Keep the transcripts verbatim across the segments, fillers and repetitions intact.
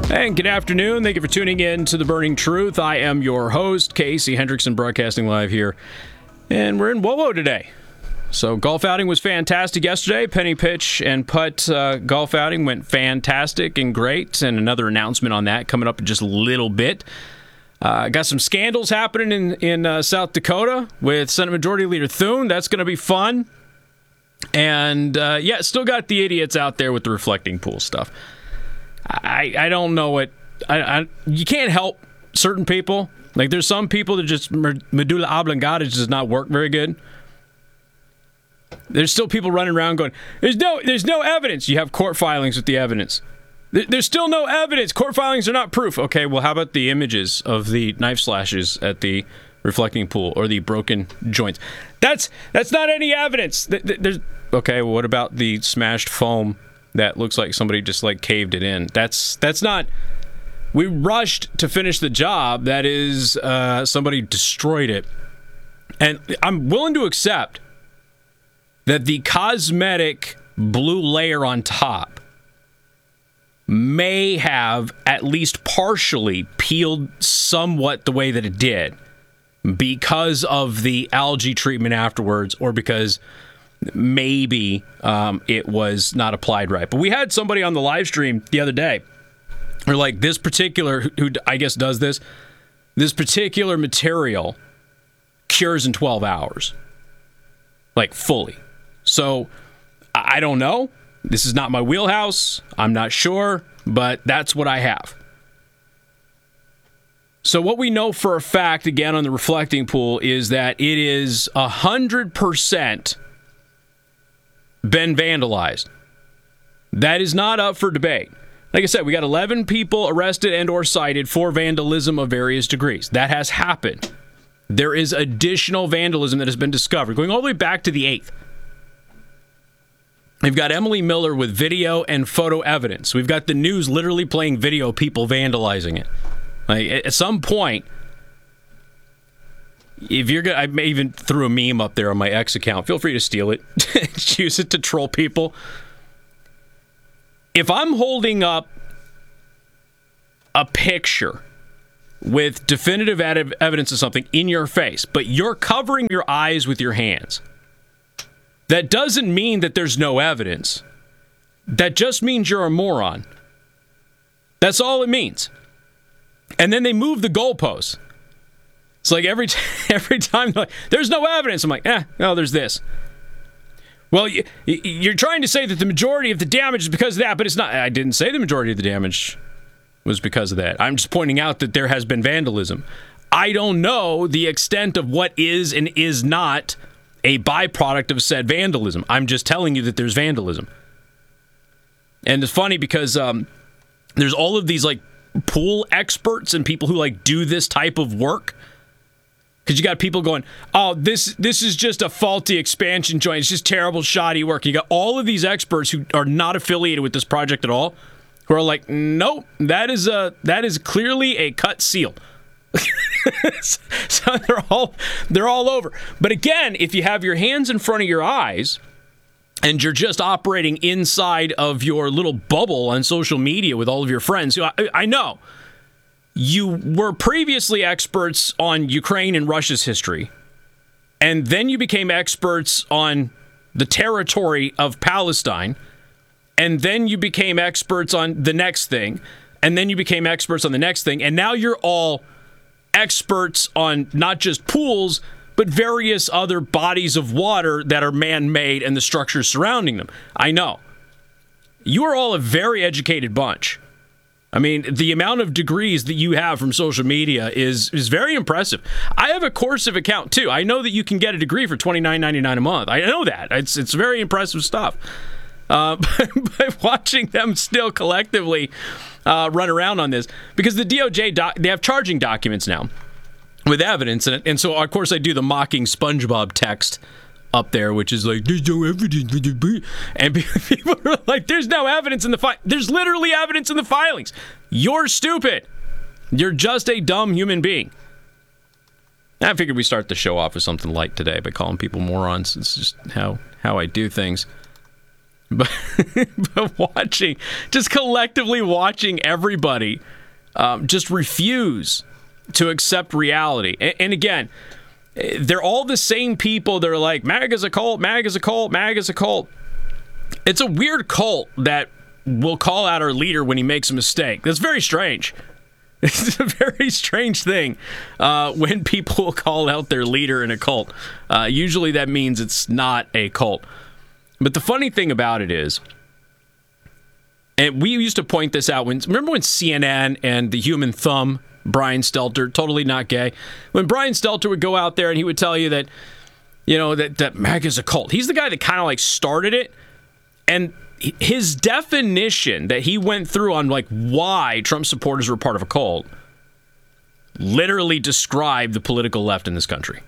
And good afternoon. Thank you for tuning in to The Burning Truth. I am your host, Casey Hendrickson, broadcasting live here. And we're in WOWO today. So golf outing was fantastic yesterday. Penny pitch and putt uh, golf outing went fantastic and great. And another announcement on that coming up in just a little bit. Uh, got some scandals happening in, in uh, South Dakota with Senate Majority Leader Thune. That's going to be fun. And, uh, yeah, still got the idiots out there with the reflecting pool stuff. I, I don't know what I, I you can't help certain people. Like there's some people that just medulla oblongata does not work very good. There's still people running around going, "There's no there's no evidence." You have court filings with the evidence. There, there's still no evidence. Court filings are not proof. Okay, well, how about the images of the knife slashes at the reflecting pool or the broken joints? That's that's not any evidence. There's okay. Well, what about the smashed foam? That looks like somebody just like caved it in. That's that's not. We rushed to finish the job. That is, uh, somebody destroyed it. And I'm willing to accept that the cosmetic blue layer on top may have at least partially peeled somewhat the way that it did because of the algae treatment afterwards, or because maybe um, it was not applied right. But we had somebody on the live stream the other day, or like this particular, who, who I guess does this, this particular material cures in twelve hours. Like fully. So I don't know. This is not my wheelhouse. I'm not sure, but that's what I have. So what we know for a fact, again, on the reflecting pool is that it is one hundred percent been vandalized. That is not up for debate. Like I said, we got eleven people arrested and or cited for vandalism of various degrees. That has happened. There is additional vandalism that has been discovered, going all the way back to the eighth. We've got Emily Miller with video and photo evidence. We've got the news literally playing video, people vandalizing it. Like, at some point, if you're gonna, I even threw a meme up there on my X account. Feel free to steal it. Use it to troll people. If I'm holding up a picture with definitive ed- evidence of something in your face, but you're covering your eyes with your hands, that doesn't mean that there's no evidence. That just means you're a moron. That's all it means. And then they move the goalposts. It's like every t- every time, like, there's no evidence. I'm like, eh, no, there's this. Well, y- y- you're trying to say that the majority of the damage is because of that, but it's not. I didn't say the majority of the damage was because of that. I'm just pointing out that there has been vandalism. I don't know the extent of what is and is not a byproduct of said vandalism. I'm just telling you that there's vandalism. And it's funny because um, there's all of these like pool experts and people who like do this type of work. Because you got people going, oh, this this is just a faulty expansion joint. It's just terrible, shoddy work. You got all of these experts who are not affiliated with this project at all, who are like, nope, that is a that is clearly a cut seal. So they're all they're all over. But again, if you have your hands in front of your eyes and you're just operating inside of your little bubble on social media with all of your friends, who I, I know. You were previously experts on Ukraine and Russia's history, and then you became experts on the territory of Palestine, and then you became experts on the next thing, and then you became experts on the next thing, and now you're all experts on not just pools, but various other bodies of water that are man-made and the structures surrounding them. I know. You are all a very educated bunch. I mean, the amount of degrees that you have from social media is is very impressive. I have a Coursive account, too. I know that you can get a degree for twenty-nine ninety-nine a month. I know that. It's it's very impressive stuff. Uh, but, but watching them still collectively uh, run around on this, because the D O J, doc, they have charging documents now with evidence. And, and so, of course, I do the mocking SpongeBob text up there, which is like, there's no evidence. And people are like, there's no evidence in the fi-. There's literally evidence in the filings. You're stupid. You're just a dumb human being. I figured we start the show off with something light today by calling people morons. It's just how, how I do things. But, but watching, just collectively watching everybody um, just refuse to accept reality. And, and again, they're all the same people that are like, MAGA's a cult, MAGA's a cult, MAGA's a cult. It's a weird cult that will call out our leader when he makes a mistake. That's very strange. It's a very strange thing uh, when people will call out their leader in a cult. Uh, usually that means it's not a cult. But the funny thing about it is, and we used to point this out, when remember when C N N and the Human Thumb, Brian Stelter, totally not gay, when Brian Stelter would go out there and he would tell you that, you know, that, that MAGA's a cult. He's the guy that kind of like started it. And his definition that he went through on like why Trump supporters were part of a cult literally described the political left in this country.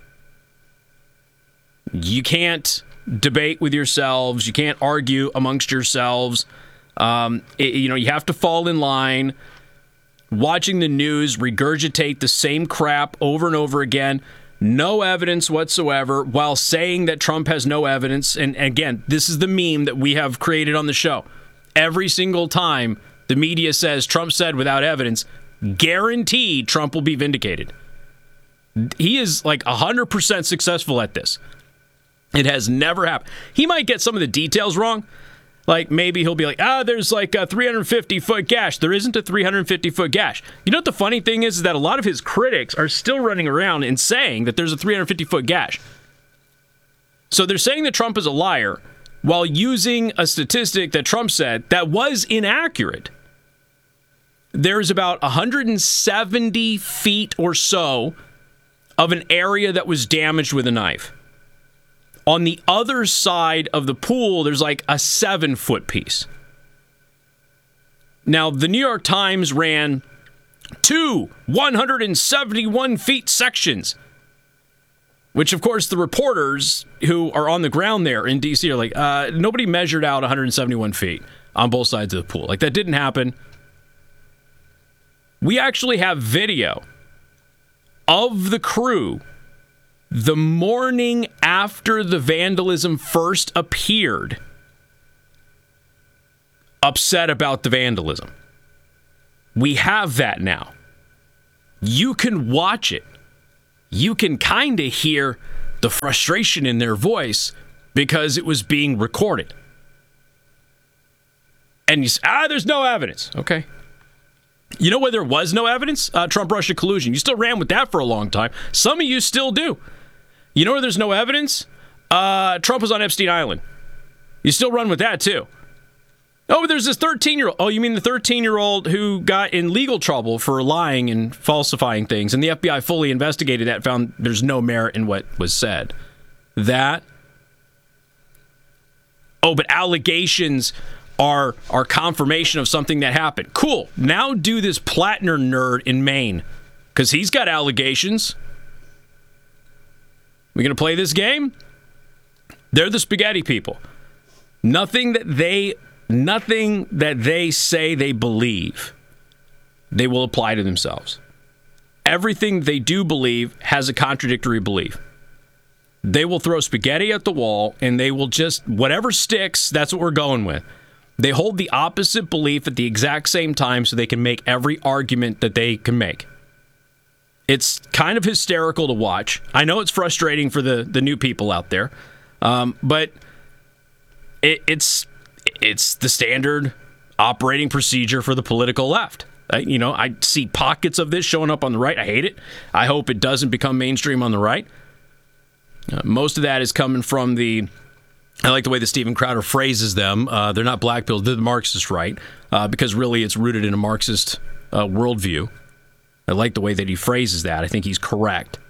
You can't debate with yourselves. You can't argue amongst yourselves. Um, it, you know, you have to fall in line. Watching the news regurgitate the same crap over and over again. No evidence whatsoever, while saying that Trump has no evidence. And again, this is the meme that we have created on the show. Every single time the media says Trump said without evidence, guaranteed Trump will be vindicated. He is like one hundred percent successful at this. It has never happened. He might get some of the details wrong. Like maybe he'll be like, ah, there's like a three hundred fifty foot gash. There isn't a three hundred fifty foot gash. You know what the funny thing is, is that a lot of his critics are still running around and saying that there's a three hundred fifty foot gash. So they're saying that Trump is a liar while using a statistic that Trump said that was inaccurate. There's about one hundred seventy feet or so of an area that was damaged with a knife. On the other side of the pool, there's like a seven-foot piece. Now, the New York Times ran two one hundred seventy-one feet sections, which, of course, the reporters who are on the ground there in D C are like, uh, nobody measured out one hundred seventy-one feet on both sides of the pool. Like, that didn't happen. We actually have video of the crew the morning after the vandalism first appeared, upset about the vandalism. We have that now. You can watch it. You can kind of hear the frustration in their voice because it was being recorded. And you say, ah, there's no evidence. Okay. You know where there was no evidence? Uh, Trump-Russia collusion. You still ran with that for a long time. Some of you still do. You know where there's no evidence? Uh, Trump was on Epstein Island. You still run with that, too. Oh, but there's this thirteen-year-old. Oh, you mean the thirteen-year-old who got in legal trouble for lying and falsifying things, and the F B I fully investigated that, found there's no merit in what was said. That. Oh, but allegations are, are confirmation of something that happened. Cool. Now do this Plattner nerd in Maine, because he's got allegations. We going to play this game? They're the spaghetti people. Nothing that they nothing that they say they believe, they will apply to themselves. Everything they do believe has a contradictory belief. They will throw spaghetti at the wall and they will just, whatever sticks, that's what we're going with. They hold the opposite belief at the exact same time so they can make every argument that they can make. It's kind of hysterical to watch. I know it's frustrating for the, the new people out there, um, but it, it's it's the standard operating procedure for the political left. I, you know, I see pockets of this showing up on the right. I hate it. I hope it doesn't become mainstream on the right. Uh, most of that is coming from the, I like the way that Steven Crowder phrases them. Uh, they're not black pills, they're the Marxist right, uh, because really it's rooted in a Marxist uh, worldview. I like the way that he phrases that. I think he's correct.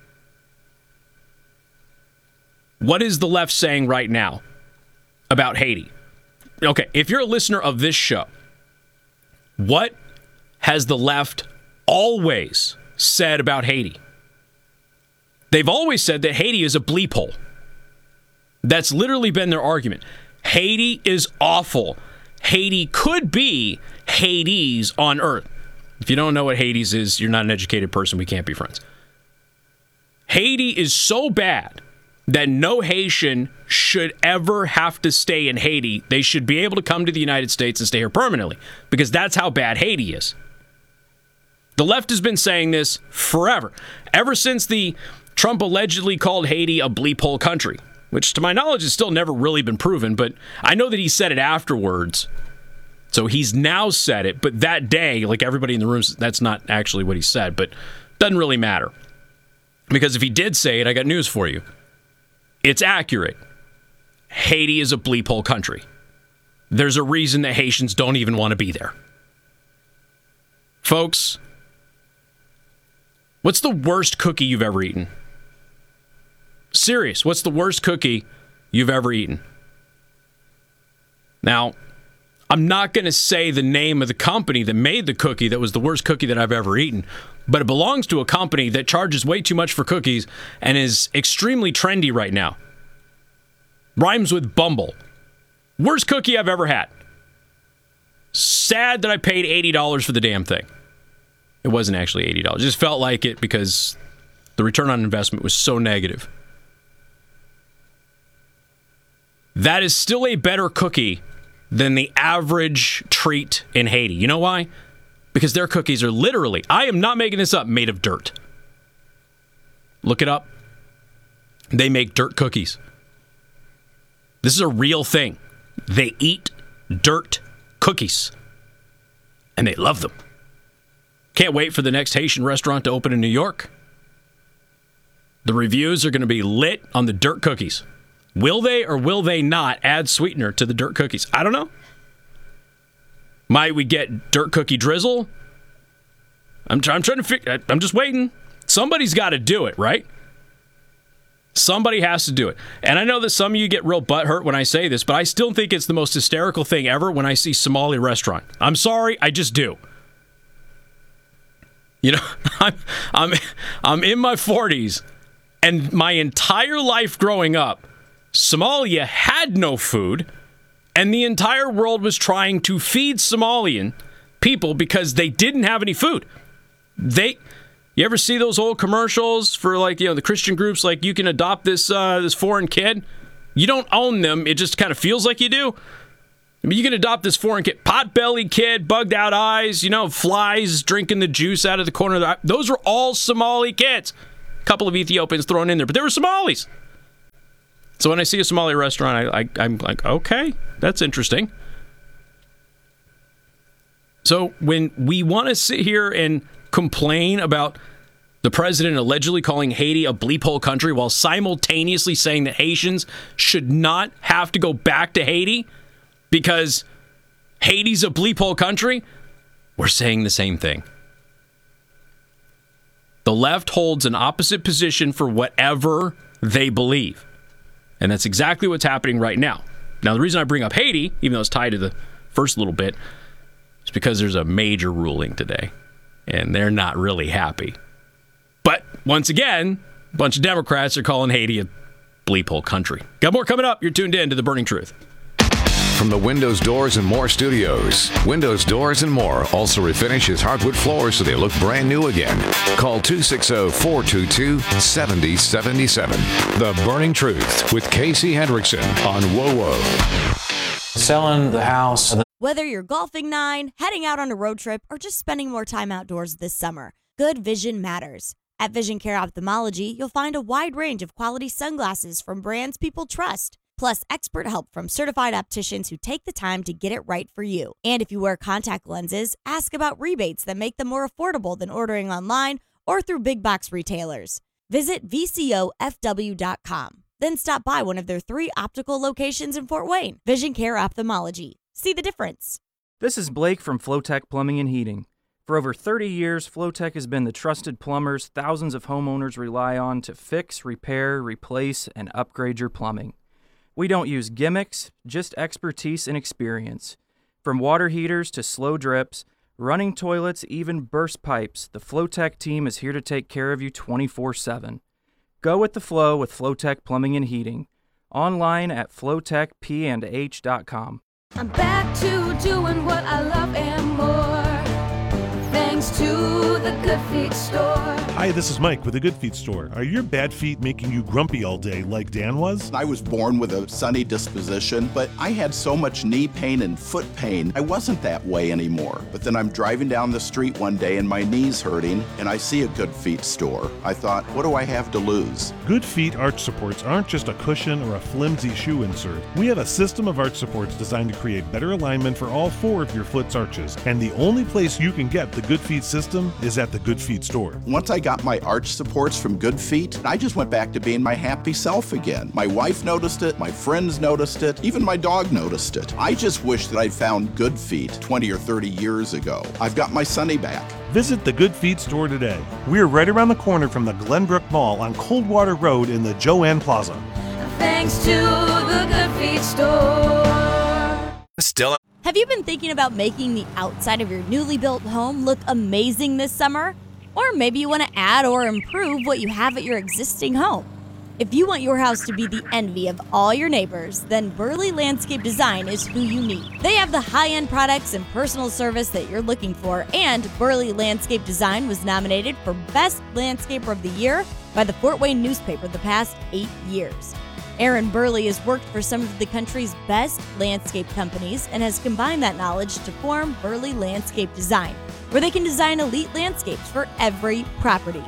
What is the left saying right now about Haiti? Okay, if you're a listener of this show, what has the left always said about Haiti? They've always said that Haiti is a bleep hole. That's literally been their argument. Haiti is awful. Haiti could be Hades on Earth. If you don't know what Hades is, you're not an educated person. We can't be friends. Haiti is so bad that no Haitian should ever have to stay in Haiti. They should be able to come to the United States and stay here permanently, because that's how bad Haiti is. The left has been saying this forever, ever since the Trump allegedly called Haiti a bleep hole country, which to my knowledge has still never really been proven, but I know that he said it afterwards. So he's now said it, but that day, like everybody in the room, that's not actually what he said, but doesn't really matter. Because if he did say it, I got news for you. It's accurate. Haiti is a bleep hole country. There's a reason that Haitians don't even want to be there. Folks, what's the worst cookie you've ever eaten? Serious, what's the worst cookie you've ever eaten? Now, I'm not going to say the name of the company that made the cookie that was the worst cookie that I've ever eaten, but it belongs to a company that charges way too much for cookies and is extremely trendy right now. Rhymes with Bumble. Worst cookie I've ever had. Sad that I paid eighty dollars for the damn thing. It wasn't actually eighty dollars. It just felt like it because the return on investment was so negative. That is still a better cookie than the average treat in Haiti. You know why? Because their cookies are literally, I am not making this up, made of dirt. Look it up. They make dirt cookies. This is a real thing. They eat dirt cookies. And they love them. Can't wait for the next Haitian restaurant to open in New York. The reviews are going to be lit on the dirt cookies. Will they or will they not add sweetener to the dirt cookies? I don't know. Might we get dirt cookie drizzle? I'm, try- I'm trying to figure. I'm just waiting. Somebody's got to do it, right? Somebody has to do it. And I know that some of you get real butthurt when I say this, but I still think it's the most hysterical thing ever when I see Somali restaurant. I'm sorry, I just do. You know, I'm I'm I'm in my forties, and my entire life growing up, Somalia had no food, and the entire world was trying to feed Somalian people because they didn't have any food. They, you ever see those old commercials for, like, you know, the Christian groups, like, you can adopt this uh, this foreign kid? You don't own them. It just kind of feels like you do. I mean, you can adopt this foreign kid, pot-bellied kid, bugged-out eyes, you know, flies drinking the juice out of the corner of their eye. Those were all Somali kids. A couple of Ethiopians thrown in there, but they were Somalis. So when I see a Somali restaurant, I, I, I'm like, okay, that's interesting. So when we want to sit here and complain about the president allegedly calling Haiti a bleep hole country while simultaneously saying that Haitians should not have to go back to Haiti because Haiti's a bleep hole country, we're saying the same thing. The left holds an opposite position for whatever they believe. And that's exactly what's happening right now. Now, the reason I bring up Haiti, even though it's tied to the first little bit, is because there's a major ruling today. And they're not really happy. But, once again, a bunch of Democrats are calling Haiti a bleep hole country. Got more coming up. You're tuned in to The Burning Truth. From the Windows, Doors, and More studios, Windows, Doors, and More also refinishes hardwood floors so they look brand new again. Call two six zero, four two two, seven zero seven seven. The Burning Truth with Casey Hendrickson on W O W O. Selling the house. Whether you're golfing nine, heading out on a road trip, or just spending more time outdoors this summer, good vision matters. At Vision Care Ophthalmology, you'll find a wide range of quality sunglasses from brands people trust. Plus, expert help from certified opticians who take the time to get it right for you. And if you wear contact lenses, ask about rebates that make them more affordable than ordering online or through big box retailers. Visit V C O F W dot com. Then stop by one of their three optical locations in Fort Wayne. Vision Care Ophthalmology. See the difference. This is Blake from Flowtech Plumbing and Heating. For over thirty years, Flowtech has been the trusted plumbers thousands of homeowners rely on to fix, repair, replace, and upgrade your plumbing. We don't use gimmicks, just expertise and experience. From water heaters to slow drips, running toilets, even burst pipes, the Flowtech team is here to take care of you twenty-four seven. Go with the flow with Flowtech Plumbing and Heating. Online at flowtech p and h dot com. I'm back to doing what I love and more. Thanks to the Good Feet store. Hi, this is Mike with the Good Feet store. Are your bad feet making you grumpy all day like Dan was? I was born with a sunny disposition, but I had so much knee pain and foot pain, I wasn't that way anymore. But then I'm driving down the street one day and my knee's hurting, and I see a Good Feet store. I thought, what do I have to lose? Good Feet arch supports aren't just a cushion or a flimsy shoe insert. We have a system of arch supports designed to create better alignment for all four of your foot's arches. And the only place you can get the Good Feet system is at the Good Feet store. Once I got my arch supports from Good Feet, I just went back to being my happy self again. My wife noticed it, my friends noticed it, even my dog noticed it. I just wish that I'd found Good Feet twenty or thirty years ago. I've got my Sunny back. Visit the Good Feet store today. We're right around the corner from the Glenbrook Mall on Coldwater Road in the Joanne Plaza. Thanks to the Good Feet store. Still. Have you been thinking about making the outside of your newly built home look amazing this summer? Or maybe you want to add or improve what you have at your existing home. If you want your house to be the envy of all your neighbors, then Burley Landscape Design is who you need. They have the high-end products and personal service that you're looking for, and Burley Landscape Design was nominated for Best Landscaper of the Year by the Fort Wayne newspaper the past eight years. Aaron Burley has worked for some of the country's best landscape companies and has combined that knowledge to form Burley Landscape Design, where they can design elite landscapes for every property.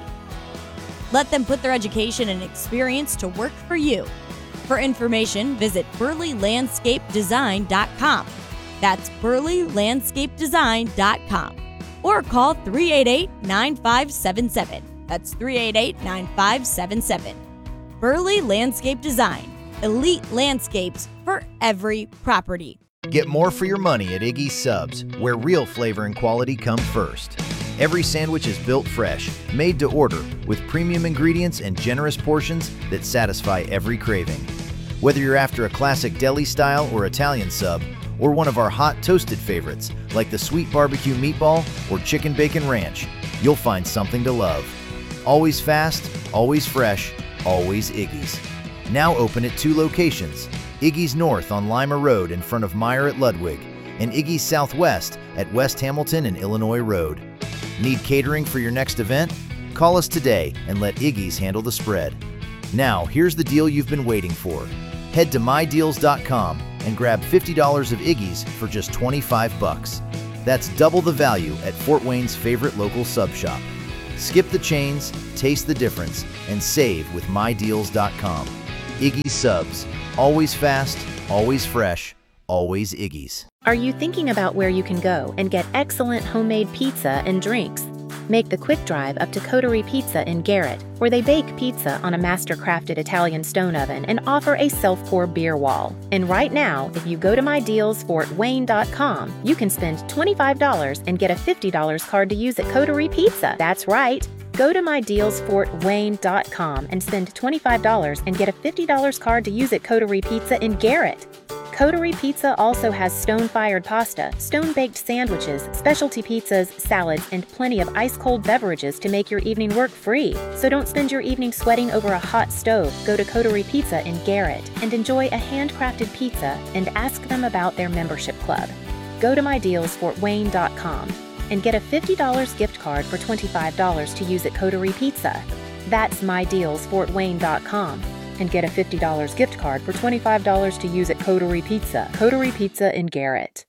Let them put their education and experience to work for you. For information, visit burley landscape design dot com. That's burley landscape design dot com. Or call three eight eight, nine five seven seven. That's three eight eight, nine five seven seven. Burley Landscape Design. Elite landscapes for every property. Get more for your money at Iggy's Subs, where real flavor and quality come first. Every sandwich is built fresh, made to order, with premium ingredients and generous portions that satisfy every craving. Whether you're after a classic deli style or Italian sub, or one of our hot toasted favorites like the sweet barbecue meatball or chicken bacon ranch, you'll find something to love. Always fast, always fresh, always Iggy's. Now open at two locations, Iggy's North on Lima Road in front of Meyer at Ludwig, and Iggy's Southwest at West Hamilton and Illinois Road. Need catering for your next event? Call us today and let Iggy's handle the spread. Now, here's the deal you've been waiting for. Head to my deals dot com and grab fifty dollars of Iggy's for just twenty-five bucks. That's double the value at Fort Wayne's favorite local sub shop. Skip the chains, taste the difference, and save with my deals dot com. Iggy's Subs. Always fast, always fresh, always Iggy's. Are you thinking about where you can go and get excellent homemade pizza and drinks? Make the quick drive up to Coterie Pizza in Garrett, where they bake pizza on a master-crafted Italian stone oven and offer a self-pour beer wall. And right now, if you go to my deals fort wayne dot com, you can spend twenty-five dollars and get a fifty dollars card to use at Coterie Pizza. That's right. Go to my deals fort wayne dot com and spend twenty-five dollars and get a fifty dollars card to use at Coterie Pizza in Garrett. Coterie Pizza also has stone-fired pasta, stone-baked sandwiches, specialty pizzas, salads, and plenty of ice-cold beverages to make your evening work free. So don't spend your evening sweating over a hot stove. Go to Coterie Pizza in Garrett and enjoy a handcrafted pizza and ask them about their membership club. Go to my deals fort wayne dot com and get a fifty dollars gift card for twenty-five dollars to use at Coterie Pizza. That's my deals fort wayne dot com. And get a fifty dollars gift card for twenty-five dollars to use at Coterie Pizza. Coterie Pizza in Garrett.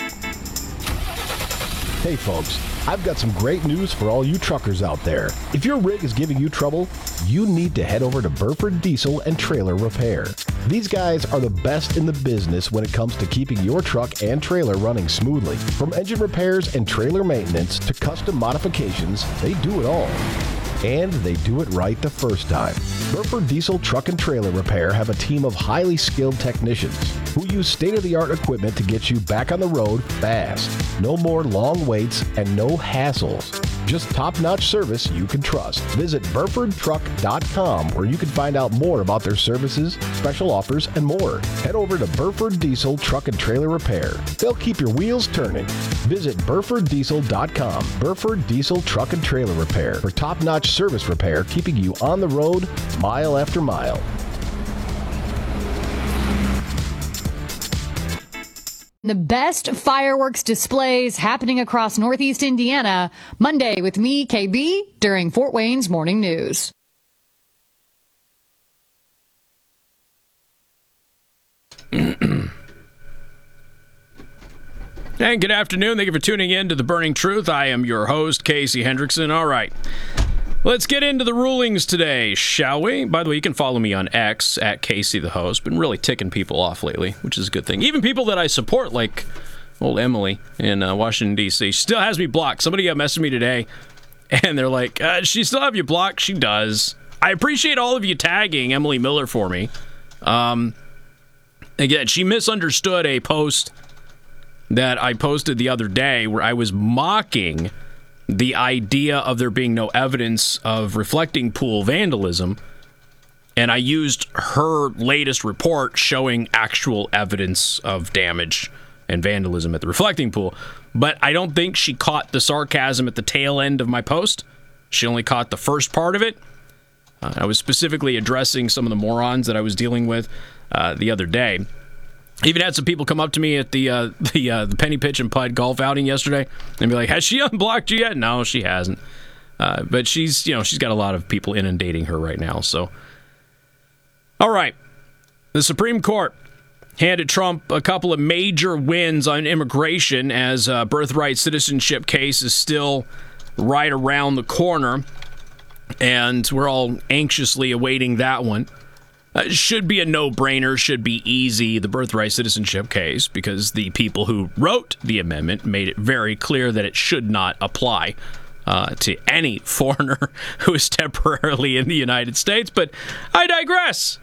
Hey folks, I've got some great news for all you truckers out there. If your rig is giving you trouble, you need to head over to Burford Diesel and Trailer Repair. These guys are the best in the business when it comes to keeping your truck and trailer running smoothly. From engine repairs and trailer maintenance to custom modifications, they do it all. And they do it right the first time. Burford Diesel Truck and Trailer Repair have a team of highly skilled technicians who use state-of-the-art equipment to get you back on the road fast. No more long waits and no hassles. Just top-notch service you can trust. Visit burford truck dot com where you can find out more about their services, special offers, and more. Head over to Burford Diesel Truck and Trailer Repair. They'll keep your wheels turning. Visit burford diesel dot com. Burford Diesel Truck and Trailer Repair for top-notch service repair, keeping you on the road mile after mile. The best fireworks displays happening across Northeast Indiana. Monday with me, K B, during Fort Wayne's Morning News. And good afternoon. Thank you for tuning in to The Burning Truth. I am your host, Casey Hendrickson. All right. Let's get into the rulings today, shall we? By the way, you can follow me on X, at Casey the Host. Been really ticking people off lately, which is a good thing. Even people that I support, like old Emily in uh, Washington, D C, she still has me blocked. Somebody got messaged me today, and they're like, uh, she still have you blocked? She does. I appreciate all of you tagging Emily Miller for me. Um, again, she misunderstood a post that I posted the other day where I was mocking the idea of there being no evidence of reflecting pool vandalism, and I used her latest report showing actual evidence of damage and vandalism at the reflecting pool. But I don't think she caught the sarcasm at the tail end of my post. She only caught the first part of it. Uh, I was specifically addressing some of the morons that I was dealing with uh, the other day. Even had some people come up to me at the uh, the uh, the Penny Pitch and Putt golf outing yesterday and be like, "Has she unblocked you yet?" No, she hasn't. Uh, but she's you know she's got a lot of people inundating her right now. So, all right, the Supreme Court handed Trump a couple of major wins on immigration as a birthright citizenship case is still right around the corner, and we're all anxiously awaiting that one. Uh, should be a no-brainer, should be easy, the birthright citizenship case, because the people who wrote the amendment made it very clear that it should not apply uh, to any foreigner who is temporarily in the United States. But I digress.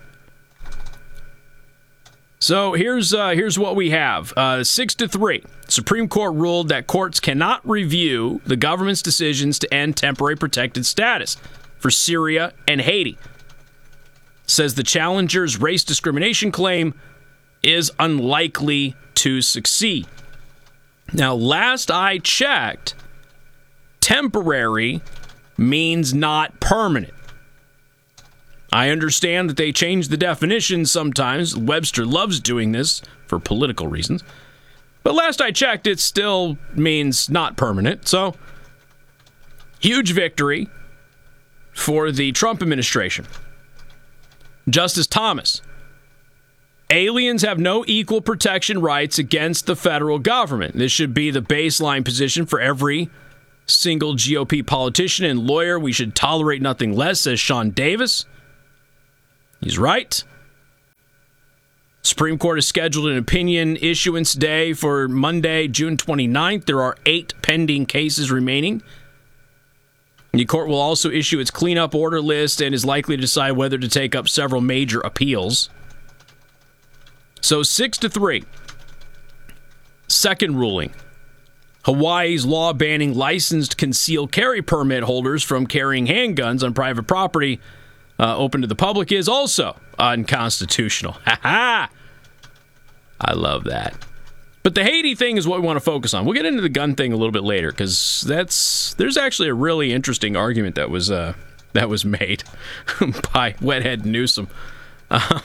So here's uh, here's what we have. Uh, six to three, Supreme Court ruled that courts cannot review the government's decisions to end temporary protected status for Syria and Haiti. Says the challenger's race discrimination claim is unlikely to succeed. Now, last I checked, temporary means not permanent. I understand that they change the definition sometimes. Webster loves doing this for political reasons. But last I checked, it still means not permanent. So, huge victory for the Trump administration. Justice Thomas, aliens have no equal protection rights against the federal government. This should be the baseline position for every single G O P politician and lawyer. We should tolerate nothing less, says Sean Davis. He's right. Supreme Court has scheduled an opinion issuance day for Monday, June twenty-ninth. There are eight pending cases remaining. The court will also issue its cleanup order list and is likely to decide whether to take up several major appeals. So six to three. Second ruling. Hawaii's law banning licensed concealed carry permit holders from carrying handguns on private property uh, open to the public is also unconstitutional. Ha ha! I love that. But the Haiti thing is what we want to focus on. We'll get into the gun thing a little bit later because that's there's actually a really interesting argument that was uh, that was made by Wethead Newsom. Uh,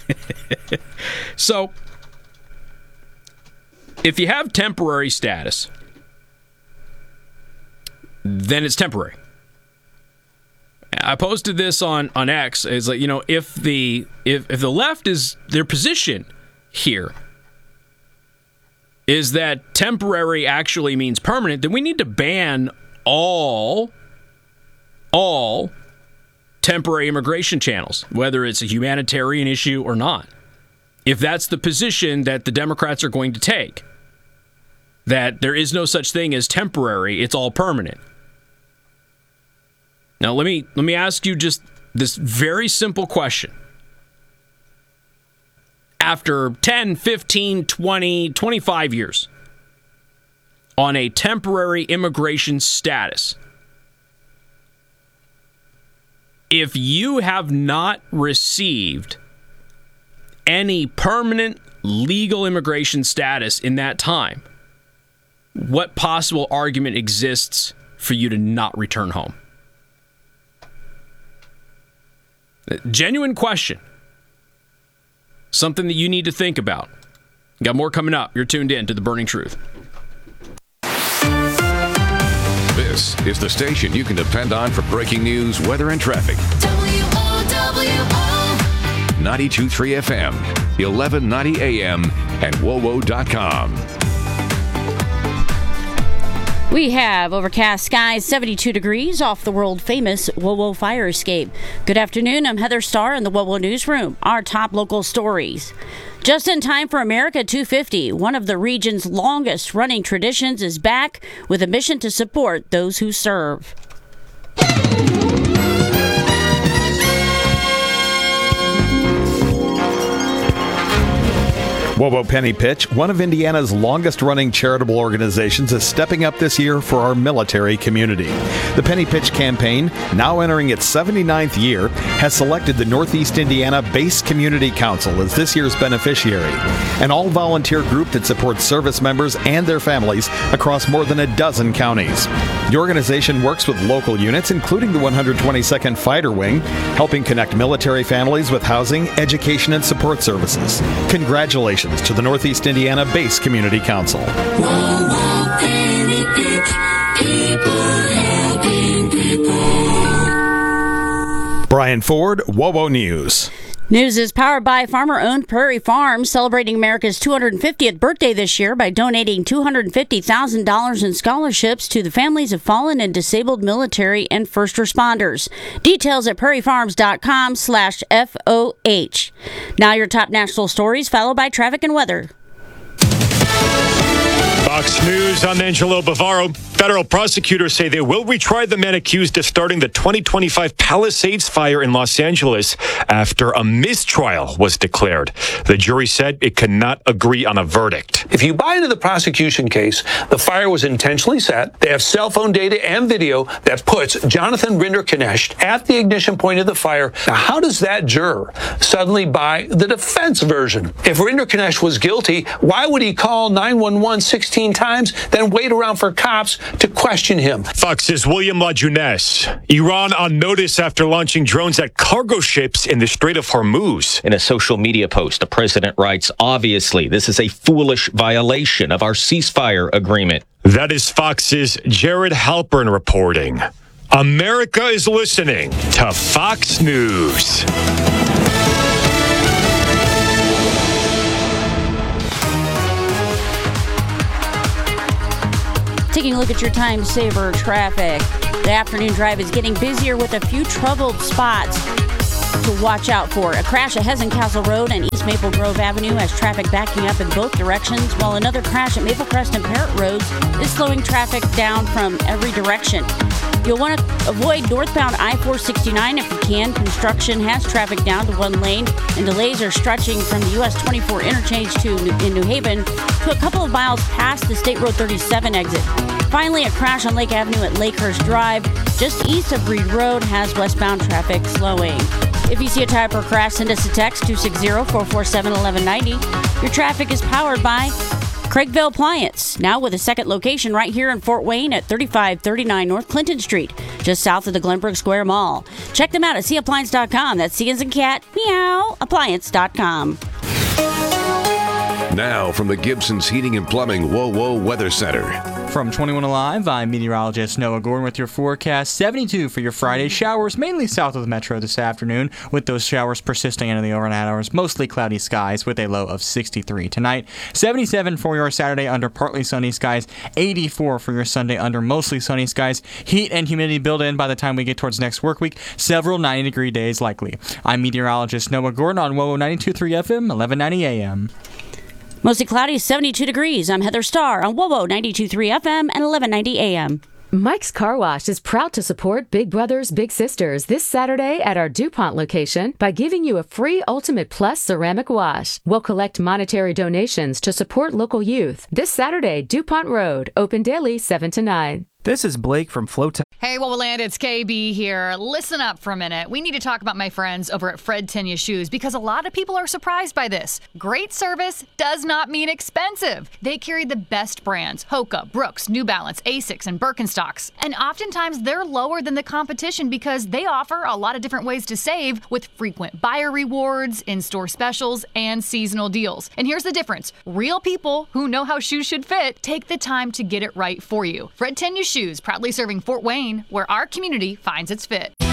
so, if you have temporary status, then it's temporary. I posted this on, on X. It's like, you know, if the if if the left is their position here is that temporary actually means permanent, then we need to ban all, all temporary immigration channels, whether it's a humanitarian issue or not. If that's the position that the Democrats are going to take, that there is no such thing as temporary, it's all permanent. Now, let me let me ask you just this very simple question. After ten, fifteen, twenty, twenty-five years on a temporary immigration status, if you have not received any permanent legal immigration status in that time, what possible argument exists for you to not return home? Genuine question. Something that you need to think about. Got more coming up. You're tuned in to The Burning Truth. This is the station you can depend on for breaking news, weather, and traffic. W O W O ninety-two point three F M, eleven ninety A M, and W O W O dot com. We have overcast skies, seventy-two degrees off the world-famous W O W O fire escape. Good afternoon. I'm Heather Starr in the W O W O Newsroom. Our top local stories. Just in time for America two fifty, one of the region's longest-running traditions is back with a mission to support those who serve. W O W O Penny Pitch, one of Indiana's longest-running charitable organizations, is stepping up this year for our military community. The Penny Pitch campaign, now entering its seventy-ninth year, has selected the Northeast Indiana Base Community Council as this year's beneficiary, an all-volunteer group that supports service members and their families across more than a dozen counties. The organization works with local units, including the one hundred twenty-second Fighter Wing, helping connect military families with housing, education, and support services. Congratulations to the Northeast Indiana Base Community Council. Brian Ford, W O W O News. News is powered by farmer-owned Prairie Farms, celebrating America's two hundred fiftieth birthday this year by donating two hundred fifty thousand dollars in scholarships to the families of fallen and disabled military and first responders. Details at prairiefarms.com slash FOH. Now your top national stories, followed by traffic and weather. Fox News, I'm Angelo Bavaro. Federal prosecutors say they will retry the man accused of starting the twenty twenty-five Palisades fire in Los Angeles after a mistrial was declared. The jury said it could not agree on a verdict. If you buy into the prosecution case, the fire was intentionally set. They have cell phone data and video that puts Jonathan Rinder-Knecht at the ignition point of the fire. Now, how does that juror suddenly buy the defense version? If Rinder-Knecht was guilty, why would he call nine one one sixteen times, then wait around for cops to question him? Fox's William LaJeunesse. Iran on notice after launching drones at cargo ships in the Strait of Hormuz. In a social media post, the president writes, obviously, this is a foolish violation of our ceasefire agreement. That is Fox's Jared Halpern reporting. America is listening to Fox News. Taking a look at your time saver traffic. The afternoon drive is getting busier with a few troubled spots to watch out for. A crash at Hezen Castle Road and East Maple Grove Avenue has traffic backing up in both directions, while another crash at Maple Crest and Parrott Roads is slowing traffic down from every direction. You'll want to avoid northbound I four sixty-nine if you can. Construction has traffic down to one lane, and delays are stretching from the U S twenty-four interchange to in New Haven to a couple of miles past the State Road thirty-seven exit. Finally, a crash on Lake Avenue at Lakehurst Drive, just east of Reed Road, has westbound traffic slowing. If you see a type or crash, send us a text, two six zero, four four seven, one one nine zero. Your traffic is powered by Craigville Appliance, now with a second location right here in Fort Wayne at thirty-five thirty-nine North Clinton Street, just south of the Glenbrook Square Mall. Check them out at see appliance dot com. That's C as in cat, meow, appliance dot com. Now from the Gibson's Heating and Plumbing W O W O Weather Center. From twenty-one Alive, I'm meteorologist Noah Gordon with your forecast. seventy-two for your Friday. Showers mainly south of the metro this afternoon, with those showers persisting into the overnight hours. Mostly cloudy skies with a low of sixty-three tonight. seventy-seven for your Saturday under partly sunny skies. eighty-four for your Sunday under mostly sunny skies. Heat and humidity build in by the time we get towards next work week. Several ninety degree days likely. I'm meteorologist Noah Gordon on W O W O ninety-two point three F M, eleven ninety A M. Mostly cloudy, seventy-two degrees. I'm Heather Starr on W O W O ninety-two point three F M and eleven ninety A M. Mike's Car Wash is proud to support Big Brothers Big Sisters this Saturday at our DuPont location by giving you a free Ultimate Plus ceramic wash. We'll collect monetary donations to support local youth. This Saturday, DuPont Road, open daily seven to nine. This is Blake from Flowtech. Hey, what will land? It's K B here. Listen up for a minute. We need to talk about my friends over at Fred Tenya Shoes because a lot of people are surprised by this. Great service does not mean expensive. They carry the best brands: Hoka, Brooks, New Balance, Asics, and Birkenstocks. And oftentimes they're lower than the competition because they offer a lot of different ways to save with frequent buyer rewards, in-store specials, and seasonal deals. And here's the difference. Real people who know how shoes should fit take the time to get it right for you. Fred Tenya Shoes, proudly serving Fort Wayne, where our community finds its fit.